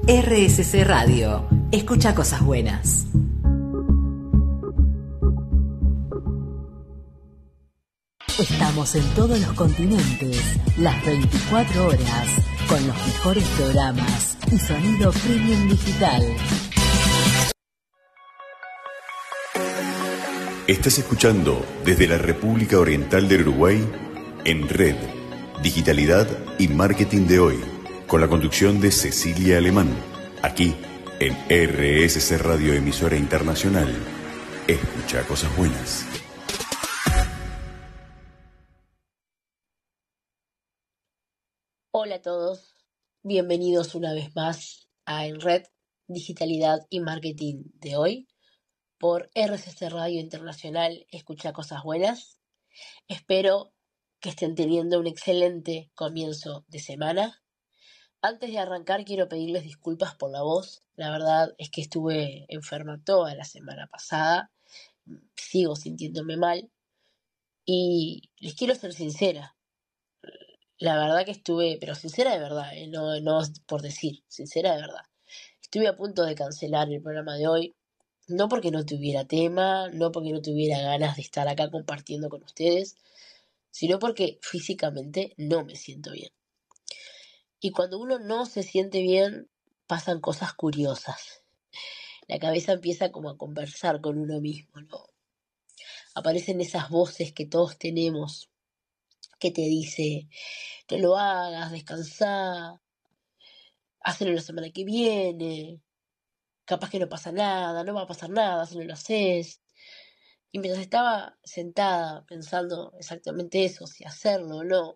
RSC Radio. Escucha cosas buenas. Estamos en todos los continentes, las 24 horas, con los mejores programas y sonido premium digital. Estás escuchando desde la República Oriental del Uruguay, En Red, Digitalidad y Marketing de Hoy, con la conducción de Cecilia Alemán, aquí en RSC Radio, emisora internacional. Escucha cosas buenas. Hola a todos, bienvenidos una vez más a En Red, Digitalidad y Marketing de Hoy, por RSC Radio Internacional. Escucha cosas buenas. Espero que estén teniendo un excelente comienzo de semana. Antes de arrancar quiero pedirles disculpas por la voz. La verdad es que estuve enferma toda la semana pasada. Sigo sintiéndome mal. Y les quiero ser sincera. La verdad que estuve, pero sincera de verdad, no por decir, sincera de verdad. Estuve a punto de cancelar el programa de hoy. No porque no tuviera tema, no porque no tuviera ganas de estar acá compartiendo con ustedes, sino porque físicamente no me siento bien. Y cuando uno no se siente bien, pasan cosas curiosas. La cabeza empieza como a conversar con uno mismo, ¿no? Aparecen esas voces que todos tenemos, que te dice, no lo hagas, descansá, hazlo la semana que viene, capaz que no pasa nada, no va a pasar nada si no lo haces. Y mientras estaba sentada pensando exactamente eso, si hacerlo o no,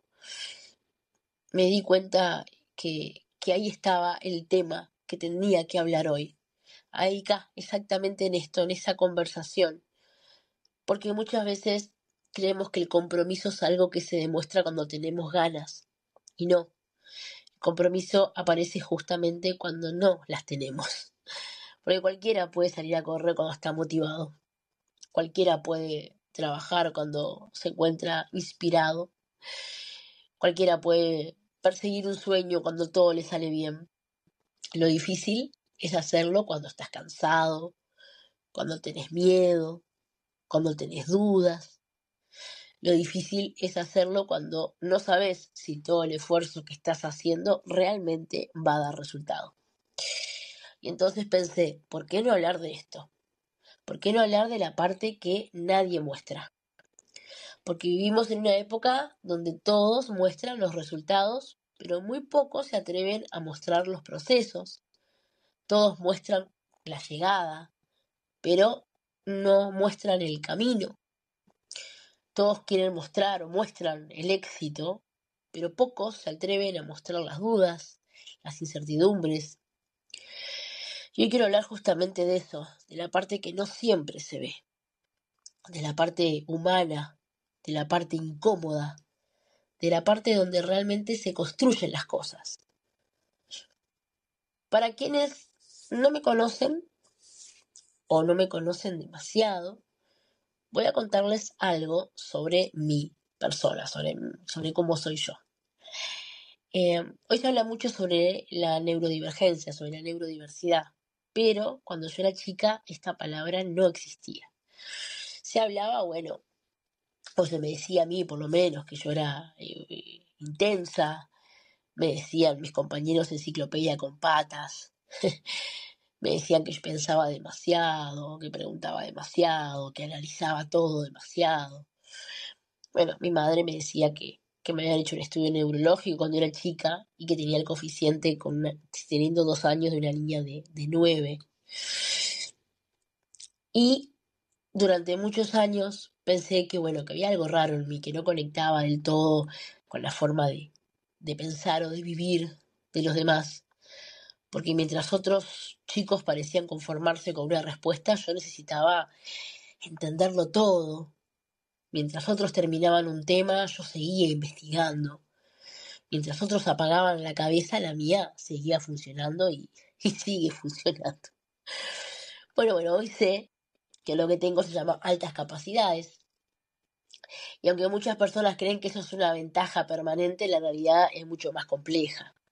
me di cuenta que ahí estaba el tema que tenía que hablar hoy. Ahí acá, exactamente en esto, en esa conversación. Porque muchas veces creemos que el compromiso es algo que se demuestra cuando tenemos ganas. Y no. El compromiso aparece justamente cuando no las tenemos. Porque cualquiera puede salir a correr cuando está motivado. Cualquiera puede trabajar cuando se encuentra inspirado. Cualquiera puede perseguir un sueño cuando todo le sale bien. Lo difícil es hacerlo cuando estás cansado, cuando tenés miedo, cuando tenés dudas. Lo difícil es hacerlo cuando no sabes si todo el esfuerzo que estás haciendo realmente va a dar resultado. Y entonces pensé, ¿por qué no hablar de esto? ¿Por qué no hablar de la parte que nadie muestra? Porque vivimos en una época donde todos muestran los resultados, pero muy pocos se atreven a mostrar los procesos. Todos muestran la llegada, pero no muestran el camino. Todos quieren mostrar o muestran el éxito, pero pocos se atreven a mostrar las dudas, las incertidumbres. Y hoy quiero hablar justamente de eso, de la parte que no siempre se ve, de la parte humana, de la parte incómoda, de la parte donde realmente se construyen las cosas. Para quienes no me conocen o no me conocen demasiado, voy a contarles algo sobre mi persona, sobre cómo soy yo. Hoy se habla mucho sobre la neurodivergencia, sobre la neurodiversidad, pero cuando yo era chica esta palabra no existía. Se hablaba, bueno, o se me decía a mí por lo menos que yo era intensa, me decían mis compañeros enciclopedia con patas, me decían que yo pensaba demasiado, que preguntaba demasiado, que analizaba todo demasiado. Bueno, mi madre me decía que me habían hecho un estudio neurológico cuando era chica y que tenía el coeficiente teniendo 2 años de una niña de 9. Y durante muchos años pensé que, bueno, que había algo raro en mí, que no conectaba del todo con la forma de pensar o de vivir de los demás. Porque mientras otros chicos parecían conformarse con una respuesta, yo necesitaba entenderlo todo. Mientras otros terminaban un tema, yo seguía investigando. Mientras otros apagaban la cabeza, la mía seguía funcionando y sigue funcionando. Bueno, hoy sé que lo que tengo se llama altas capacidades. Y aunque muchas personas creen que eso es una ventaja permanente, la realidad es mucho más compleja.